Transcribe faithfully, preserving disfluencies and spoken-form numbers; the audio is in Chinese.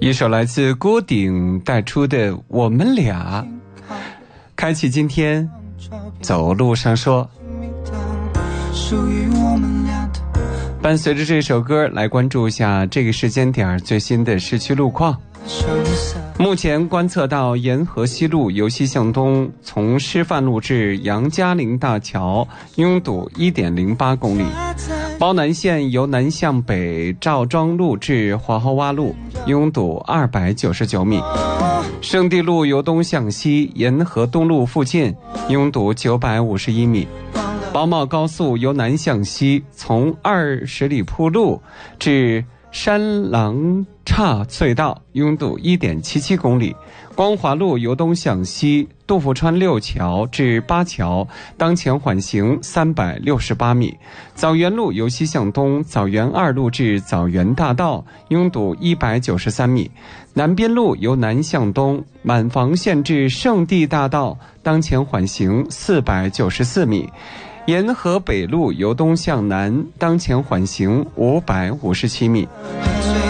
一首来自郭顶带出的《我们俩》，开启今天走路上说。伴随着这首歌来关注一下这个时间点最新的市区路况。目前观测到沿河西路由西向东，从师范路至杨家岭大桥拥堵 一点零八公里。包南线由南向北赵庄路至华豪洼路拥堵二百九十九米。圣地路由东向西沿河东路附近拥堵九百五十一米。宝马高速由南向西从二十里铺路至山廊岔隧道拥堵 一点七七公里。光华路由东向西杜甫川六桥至八桥当前缓行三百六十八米。枣园路由西向东枣园二路至枣园大道拥堵一百九十三米。南边路由南向东满房线至圣地大道当前缓行四百九十四米。沿河北路由东向南当前缓行五百五十七米。